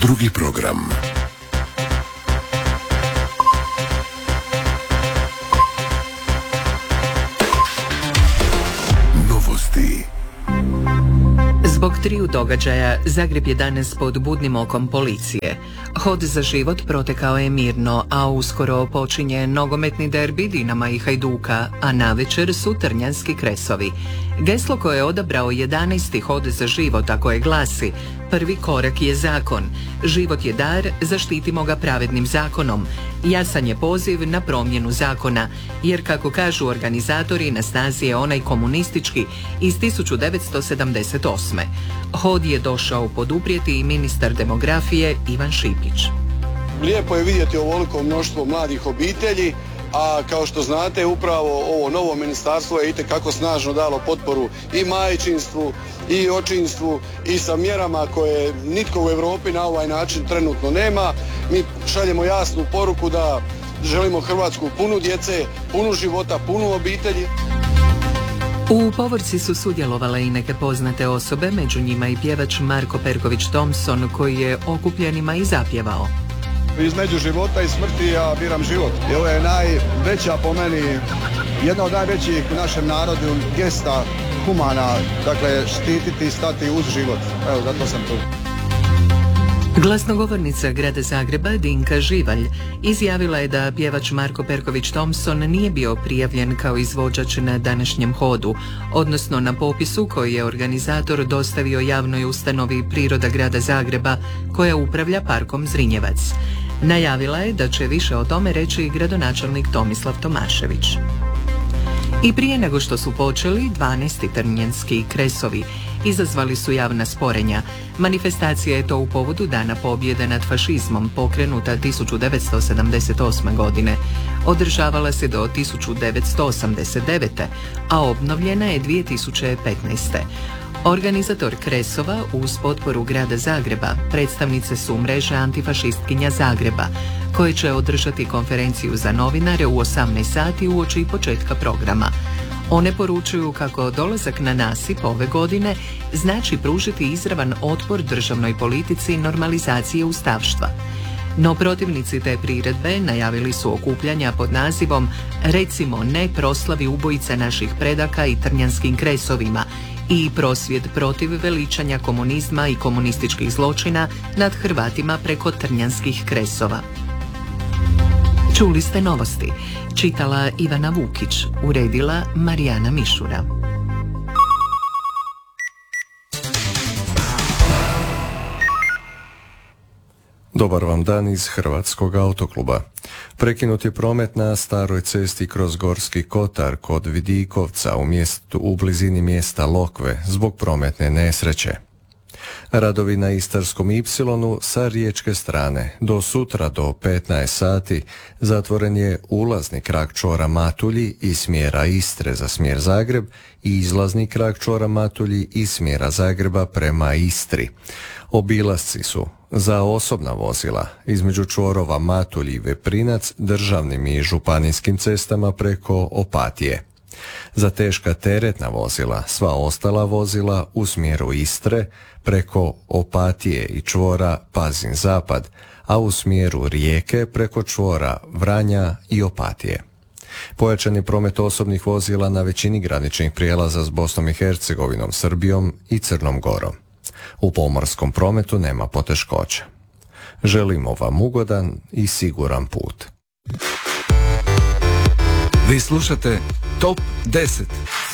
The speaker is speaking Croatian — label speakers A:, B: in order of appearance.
A: Drugi program. Novosti.
B: Zbog triju događaja, Zagreb je danas pod budnim okom policije. Hod za život protekao je mirno, a uskoro počinje nogometni derbi Dinama i Hajduka, a navečer su trnjanski kresovi. Geslo koje je odabrao 11. Hod za život, a koje glasi: prvi korak je zakon, život je dar, zaštitimo ga pravednim zakonom. Jasan je poziv na promjenu zakona, jer kako kažu organizatori, na snazi je onaj komunistički iz 1978. Hod je došao poduprijeti i ministar demografije Ivan Šipić.
C: Lijepo je vidjeti ovoliko mnoštvo mladih obitelji, a kao što znate upravo ovo novo ministarstvo je itekako snažno dalo potporu i majčinstvu i očinstvu i sa mjerama koje nitko u Europi na ovaj način trenutno nema. Mi šaljemo jasnu poruku da želimo Hrvatsku punu djece, punu života, punu obitelji.
B: U povorci su sudjelovale i neke poznate osobe, među njima i pjevač Marko Perković Thompson, koji je okupljenima i zapjevao.
D: Između života i smrti ja biram život. I ovo je najveća po meni, jedna od najvećih u našem narodu gesta humana, dakle štititi i stati uz život. Evo, zato sam tu.
B: Glasnogovornica grada Zagreba Dinka Živalj izjavila je da pjevač Marko Perković Thompson nije bio prijavljen kao izvođač na današnjem hodu, odnosno na popisu koji je organizator dostavio javnoj ustanovi Priroda grada Zagreba koja upravlja parkom Zrinjevac. Najavila je da će više o tome reći gradonačelnik Tomislav Tomašević. I prije nego što su počeli, 12. trnjanski kresovi izazvali su javna sporenja. Manifestacija je to u povodu Dana pobjede nad fašizmom, pokrenuta 1978. godine. Održavala se do 1989. a obnovljena je 2015. Organizator kresova uz potporu grada Zagreba predstavnice su mreže antifašistkinja Zagreba, koje će održati konferenciju za novinare u 18 sati uoči početka programa. One poručuju kako dolazak na nasip ove godine znači pružiti izravan otpor državnoj politici normalizacije ustavštva. No protivnici te priredbe najavili su okupljanja pod nazivom "Recimo ne proslavi ubojica naših predaka i trnjanskim kresovima" i prosvjed protiv veličanja komunizma i komunističkih zločina nad Hrvatima preko trnjanskih kresova. Čuli ste novosti. Čitala Ivana Vukić, uredila Marijana Mišura.
E: Dobar vam dan iz Hrvatskog autokluba. Prekinut je promet na staroj cesti kroz Gorski kotar kod Vidikovca u blizini mjesta Lokve zbog prometne nesreće. Radovi na Istarskom Ipsilonu sa riječke strane do sutra do 15 sati zatvoren je ulazni krak čvora Matulji iz smjera Istre za smjer Zagreb i izlazni krak čvora Matulji iz smjera Zagreba prema Istri. Obilasci su za osobna vozila između čvorova Matulji i Veprinac državnim i županijskim cestama preko Opatije. Za teška teretna vozila sva ostala vozila u smjeru Istre preko Opatije i čvora Pazin Zapad, a u smjeru Rijeke preko čvora Vranja i Opatije. Pojačan je promet osobnih vozila na većini graničnih prijelaza s Bosnom i Hercegovinom, Srbijom i Crnom Gorom. U pomorskom prometu nema poteškoća. Želimo vam ugodan i siguran put.
A: Vi slušate Top 10.